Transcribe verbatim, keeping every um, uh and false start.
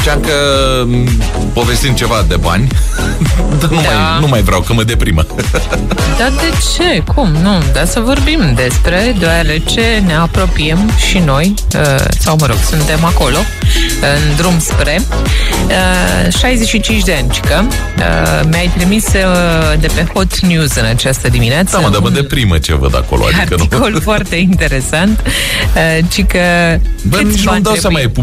Ziceam că povestim ceva de bani, dar nu, da. mai, nu mai vreau, că mă deprimă. Dar de ce? Cum? Nu, dar să vorbim despre, deoarece ne apropiem și noi, sau mă rog, suntem acolo, în drum spre șaizeci și cinci de ani, că mi-ai trimis de pe Hot News în această dimineață. Da, mă, dar mă deprimă ce văd acolo. Adică articol nu... foarte interesant, ci că Bă, nici nu-mi dau să mai